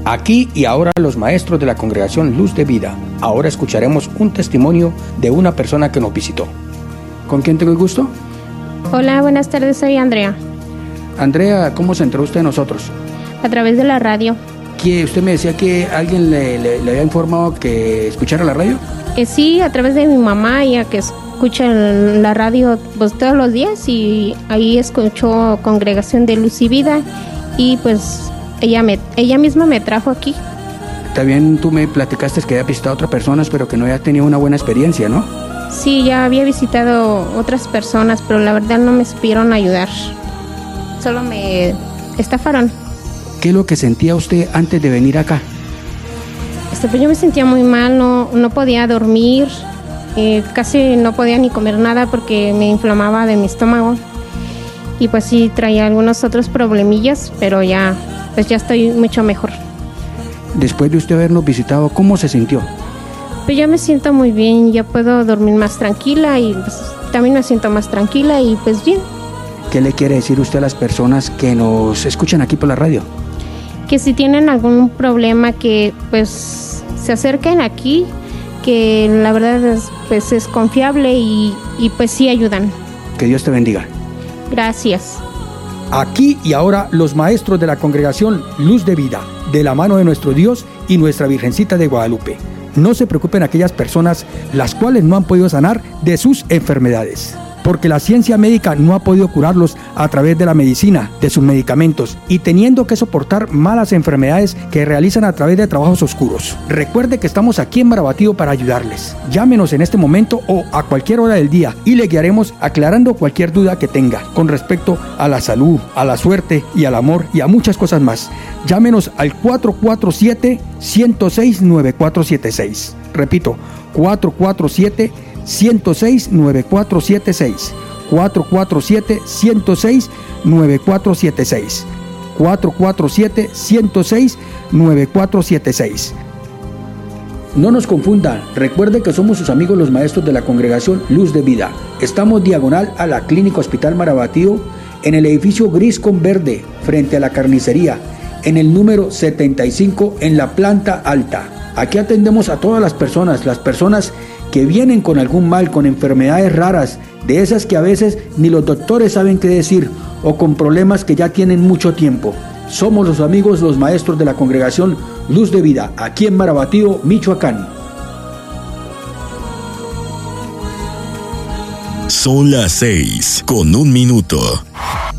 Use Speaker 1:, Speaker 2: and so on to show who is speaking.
Speaker 1: Aquí y ahora los maestros de la congregación Luz de Vida. Ahora escucharemos un testimonio de una persona que nos visitó. ¿Con quién tengo el gusto?
Speaker 2: Hola, buenas tardes, soy Andrea.
Speaker 1: Andrea, ¿cómo se enteró usted de nosotros?
Speaker 2: A través de la radio.
Speaker 1: ¿Que usted me decía que alguien le había informado que escuchara la radio?
Speaker 2: Sí, a través de mi mamá, ella que escucha la radio pues todos los días, y ahí escuchó Congregación de Luz y Vida, y pues ella misma me trajo aquí.
Speaker 1: También tú me platicaste que había visitado a otras personas, pero que no había tenido una buena experiencia, ¿no?
Speaker 2: Sí, ya había visitado otras personas, pero la verdad no me supieron ayudar. Solo me estafaron.
Speaker 1: ¿Qué es lo que sentía usted antes de venir acá?
Speaker 2: Pues yo me sentía muy mal, no podía dormir, casi no podía ni comer nada porque me inflamaba de mi estómago. Y pues sí, traía algunos otros problemillas, pero ya estoy mucho mejor.
Speaker 1: Después de usted habernos visitado, ¿cómo se sintió?
Speaker 2: Pues ya me siento muy bien, ya puedo dormir más tranquila y pues también me siento más tranquila y pues bien.
Speaker 1: ¿Qué le quiere decir usted a las personas que nos escuchan aquí por la radio?
Speaker 2: Que si tienen algún problema, que pues se acerquen aquí, que la verdad es confiable y pues sí ayudan.
Speaker 1: Que Dios te bendiga.
Speaker 2: Gracias.
Speaker 1: Aquí y ahora los maestros de la congregación Luz de Vida, de la mano de nuestro Dios y nuestra Virgencita de Guadalupe. No se preocupen aquellas personas las cuales no han podido sanar de sus enfermedades, porque la ciencia médica no ha podido curarlos a través de la medicina, de sus medicamentos, y teniendo que soportar malas enfermedades que realizan a través de trabajos oscuros. Recuerde que estamos aquí en Marabatío para ayudarles. Llámenos en este momento o a cualquier hora del día y le guiaremos aclarando cualquier duda que tenga con respecto a la salud, a la suerte y al amor y a muchas cosas más. Llámenos al 447-106-9476. Repito, 447-106-9476. 447-106-9476. 447-106-9476. No nos confundan, recuerde que somos sus amigos los maestros de la congregación Luz de Vida. Estamos diagonal a la Clínica Hospital Marabatío, en el edificio gris con verde, frente a la carnicería, en el número 75 en la planta alta. Aquí atendemos a todas las personas que vienen con algún mal, con enfermedades raras, de esas que a veces ni los doctores saben qué decir, o con problemas que ya tienen mucho tiempo. Somos los amigos, los maestros de la congregación Luz de Vida, aquí en Marabatío, Michoacán.
Speaker 3: Son las 6:01.